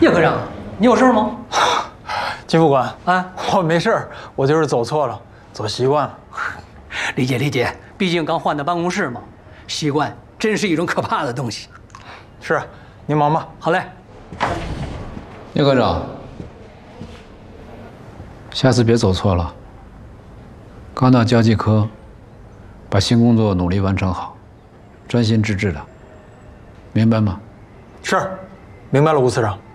叶科长，你有事吗？ 金副官， 啊， 我没事儿，我就是走错了，走习惯了。 理解理解，毕竟刚换的办公室嘛，习惯真是一种可怕的东西。 是，您忙吧。 好嘞。 叶科长，下次别走错了。刚到交际科，把新工作努力完成好，专心致志的，明白吗？ 是，明白了，吴次长。